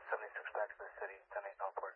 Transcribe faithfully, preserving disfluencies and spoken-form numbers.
seventy-six back to the city, ten eight North